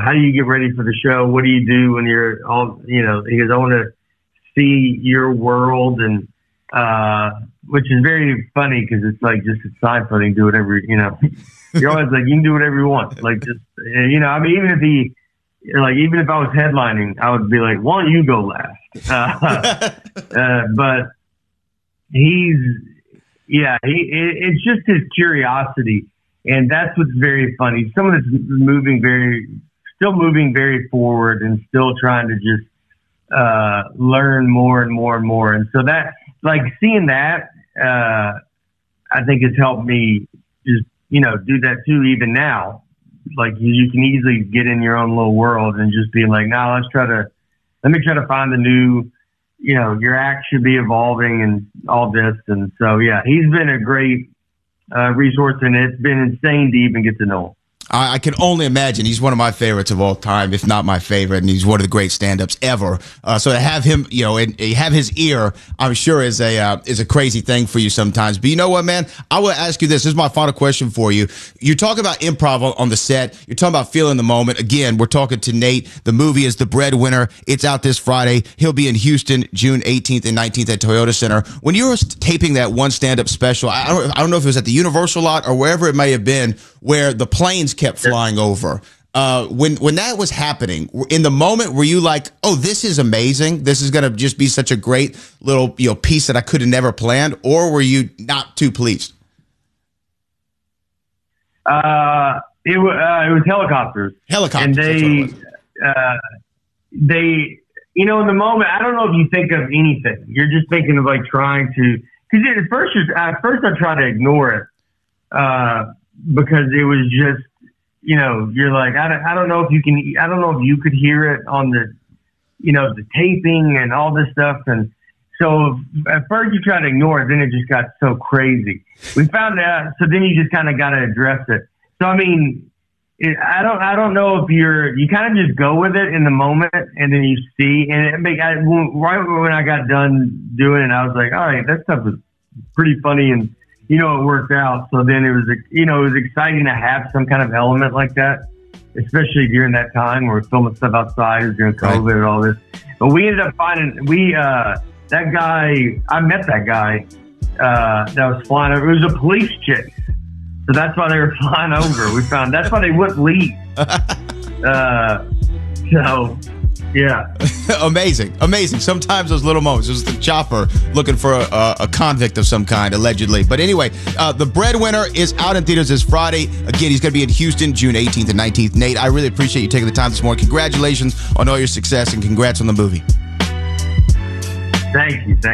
how do you get ready for the show? What do you do when you're all, he goes, I want to see your world. And, which is very funny because it's like just a Seinfeld, do whatever, you're always like, you can do whatever you want. Like just, even if I was headlining, I would be like, why don't you go last? But it's just his curiosity. And that's what's very funny. Someone that's still moving very forward and still trying to just learn more and more and more. And so that, like seeing that, I think has helped me just, do that too, even now. Like you can easily get in your own little world and just be like, let me try to find the new, your act should be evolving and all this. And so, yeah, he's been a great resource, and it's been insane to even get to know him. I can only imagine. He's one of my favorites of all time, if not my favorite, and he's one of the great stand-ups ever. So to have him, and have his ear, I'm sure is a crazy thing for you sometimes. But you know what, man? I will ask you this. This is my final question for you. You're talking about improv on the set. You're talking about feeling the moment. Again, we're talking to Nate. The movie is The Breadwinner. It's out this Friday. He'll be in Houston, June 18th and 19th at Toyota Center. When you were taping that one stand-up special, I don't know if it was at the Universal lot or wherever it may have been, where the planes kept flying over. When that was happening, in the moment, were you like, oh, this is amazing, this is going to just be such a great little piece that I could have never planned, or were you not too pleased? It was helicopters. And they in the moment, I don't know if you think of anything. You're just thinking of like trying to, because at first I tried to ignore it, because it was just, you're like, I don't know if you could hear it on the, the taping and all this stuff. And so at first you try to ignore it, then it just got so crazy. We found out, so then you just kind of got to address it. So, I mean, I don't know if you kind of just go with it in the moment, and then you see, and right when I got done doing it, I was like, all right, that stuff was pretty funny, and it worked out. So then it was exciting to have some kind of element like that, especially during that time where we're filming stuff outside. It was during COVID and all this. But we ended up finding, that guy, I met that guy that was flying over. It was a police chick. So that's why they were flying over. We found that's why they wouldn't leave. So, yeah. Amazing. Sometimes those little moments. It was the chopper looking for a convict of some kind, allegedly. But anyway, The Breadwinner is out in theaters this Friday. Again, he's going to be in Houston, June 18th and 19th. Nate, I really appreciate you taking the time this morning. Congratulations on all your success, and congrats on the movie. Thank you.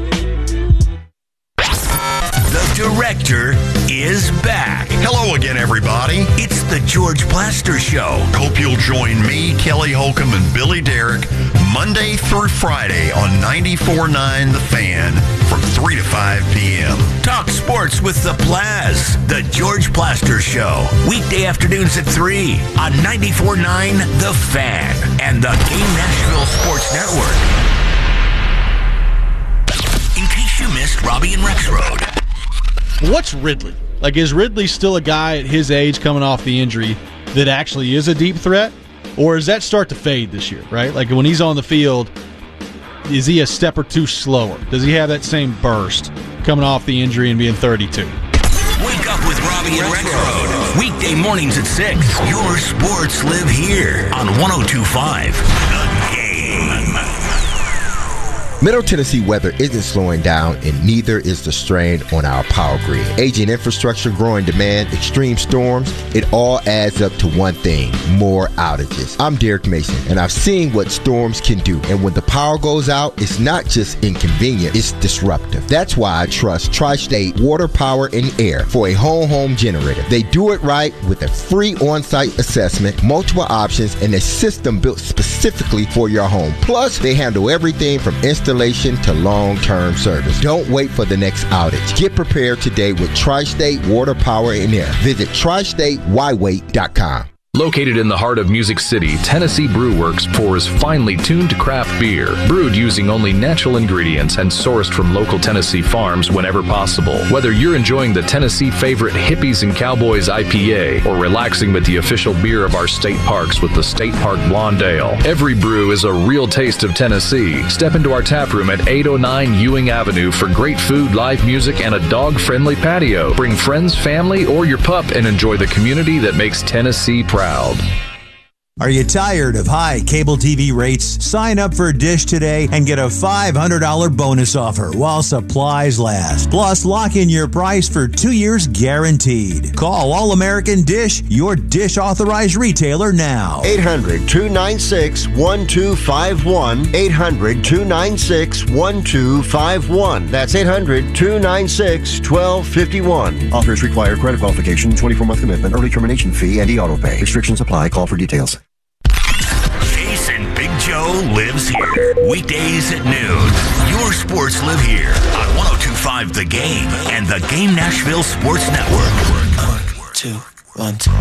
The director is back. Hello again, everybody. It's the George Plaster Show. Hope you'll join me, Kelly Holcomb, and Billy Derrick Monday through Friday on 94.9 The Fan from 3 to 5 p.m. Talk sports with the Plaz. The George Plaster Show. Weekday afternoons at 3 on 94.9 The Fan and the Game Nashville Sports Network. In case you missed Robbie and Rex Road. What's Ridley? Like, is Ridley still a guy at his age coming off the injury that actually is a deep threat? Or does that start to fade this year, right? Like, when he's on the field, is he a step or two slower? Does he have that same burst coming off the injury and being 32? Wake up with Robbie and Rex Road. Weekday mornings at 6. Your sports live here on 102.5 The Game. Middle Tennessee weather isn't slowing down, and neither is the strain on our power grid. Aging infrastructure, growing demand, extreme storms, it all adds up to one thing: more outages. I'm Derek Mason, and I've seen what storms can do. And when the power goes out, it's not just inconvenient, it's disruptive. That's why I trust Tri-State Water, Power, and Air for a home generator. They do it right with a free on-site assessment, multiple options, and a system built specifically for your home. Plus, they handle everything from installation to long-term service. Don't wait for the next outage. Get prepared today with Tri-State Water, Power, and Air. Visit tristatewhywait.com. Located in the heart of Music City, Tennessee Brew Works pours finely tuned craft beer, brewed using only natural ingredients and sourced from local Tennessee farms whenever possible. Whether you're enjoying the Tennessee favorite Hippies and Cowboys IPA or relaxing with the official beer of our state parks with the State Park Blonde Ale, every brew is a real taste of Tennessee. Step into our tap room at 809 Ewing Avenue for great food, live music, and a dog-friendly patio. Bring friends, family, or your pup and enjoy the community that makes Tennessee proud. Are you tired of high cable TV rates? Sign up for Dish today and get a $500 bonus offer while supplies last. Plus, lock in your price for 2 years guaranteed. Call All American Dish, your Dish authorized retailer now. 800-296-1251. 800-296-1251. That's 800-296-1251. Offers require credit qualification, 24-month commitment, early termination fee, and e-auto pay. Restrictions apply. Call for details. Big Joe lives here. Weekdays at noon. Your sports live here on 102.5 The Game and the Game Nashville Sports Network. 1, 2, 1, 2.